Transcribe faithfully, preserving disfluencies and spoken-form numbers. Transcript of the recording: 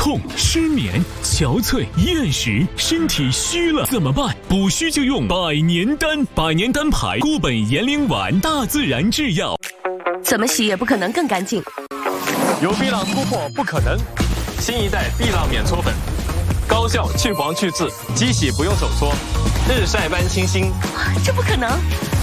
痛、失眠、憔悴、厌食，身体虚了怎么办？补虚就用百年丹，百年丹牌固本延龄丸，大自然制药， 怎么洗也不可能更干净。 有碧浪突破不可能，新一代碧浪免搓粉，高效去黄去渍，机洗不用手搓，日晒般清新。 这不可能。